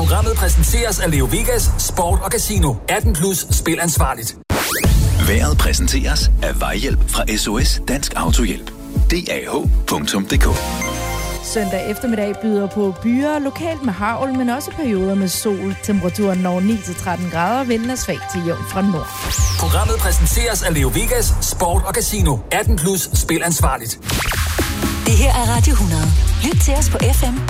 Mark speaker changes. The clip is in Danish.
Speaker 1: Programmet præsenteres af Leo Vegas Sport og Casino. 18+ spil ansvarligt.
Speaker 2: Været præsenteres af Vejhjælp fra SOS Dansk Autohjælp. DAH.dk.
Speaker 3: Søndag eftermiddag byder på byer, lokalt med hagl, men også perioder med sol. Temperaturen når 9-13 grader, vinden er svag til jævn fra nord.
Speaker 1: Programmet præsenteres af Leo Vegas Sport og Casino. 18+ spil ansvarligt.
Speaker 4: Det her er Radio 100. Lyt til os på FM